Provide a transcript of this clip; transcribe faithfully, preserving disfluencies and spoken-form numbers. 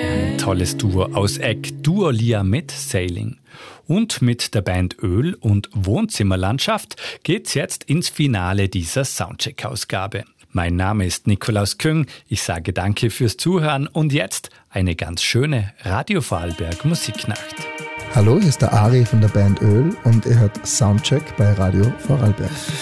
Ein tolles Duo aus Egg, Duo Lia mit Sailing. Und mit der Band Öl und Wohnzimmerlandschaft geht's jetzt ins Finale dieser Soundcheck-Ausgabe. Mein Name ist Nikolaus Küng, ich sage danke fürs Zuhören und jetzt eine ganz schöne Radio Vorarlberg Musiknacht. Hallo, hier ist der Ari von der Band Öl und ihr hört Soundcheck bei Radio Vorarlberg.